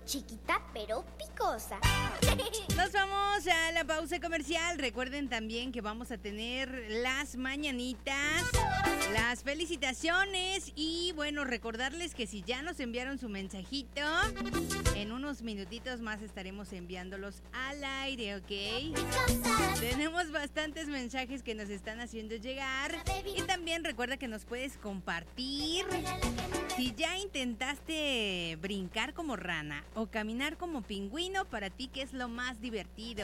chiquita pero picosa. Nos vamos a la pausa comercial. Recuerden también que vamos a tener las mañanitas, las felicitaciones y bueno, recordarles que si ya nos enviaron su mensajito, en unos minutitos más estaremos enviándolos al aire, ¿ok? Tenemos bastantes mensajes que nos están haciendo llegar y también recuerda que nos puedes compartir si ya intentaste brincar como rana o caminar como pingüino. Para ti, ¿qué es lo más divertido?